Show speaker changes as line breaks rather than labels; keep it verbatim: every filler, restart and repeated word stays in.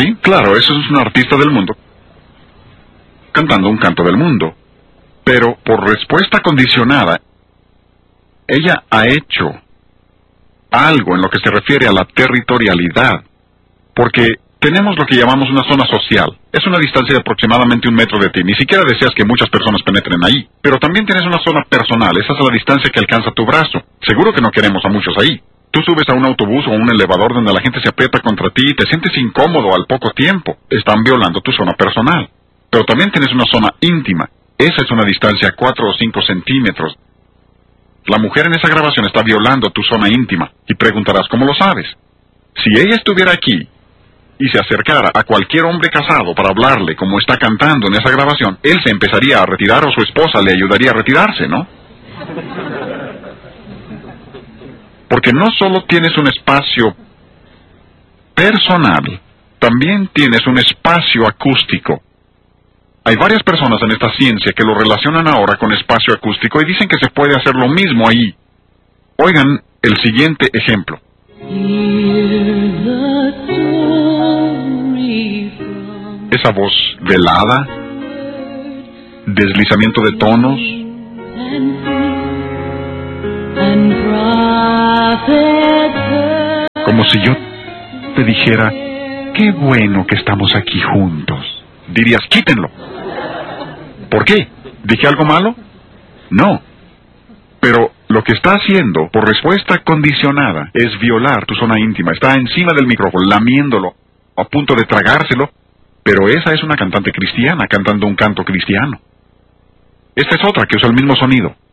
Sí, claro, eso es un artista del mundo, cantando un canto del mundo. Pero por respuesta condicionada, ella ha hecho algo en lo que se refiere a la territorialidad. Porque tenemos lo que llamamos una zona social. Es una distancia de aproximadamente un metro de ti. Ni siquiera deseas que muchas personas penetren ahí. Pero también tienes una zona personal. Esa es la distancia que alcanza tu brazo. Seguro que no queremos a muchos ahí. Tú subes a un autobús o a un elevador donde la gente se aprieta contra ti y te sientes incómodo al poco tiempo. Están violando tu zona personal. Pero también tienes una zona íntima. Esa es una distancia de cuatro o cinco centímetros. La mujer en esa grabación está violando tu zona íntima. Y preguntarás, ¿cómo lo sabes? Si ella estuviera aquí y se acercara a cualquier hombre casado para hablarle como está cantando en esa grabación, él se empezaría a retirar o su esposa le ayudaría a retirarse, ¿no? Porque no solo tienes un espacio personal, también tienes un espacio acústico. Hay varias personas en esta ciencia que lo relacionan ahora con espacio acústico y dicen que se puede hacer lo mismo ahí. Oigan el siguiente ejemplo. Esa voz velada, deslizamiento de tonos, como si yo te dijera, qué bueno que estamos aquí juntos. Dirías, quítenlo. ¿Por qué? ¿Dije algo malo? No. Pero lo que está haciendo, por respuesta condicionada, es violar tu zona íntima. Está encima del micrófono, lamiéndolo, a punto de tragárselo. Pero esa es una cantante cristiana, cantando un canto cristiano. Esta es otra que usa el mismo sonido.